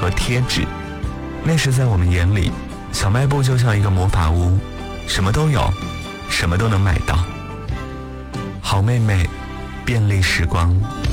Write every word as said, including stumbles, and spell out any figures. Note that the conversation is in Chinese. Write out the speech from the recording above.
和贴纸。那时在我们眼里，小卖部就像一个魔法屋，什么都有，什么都能买到。好妹妹，便利时光。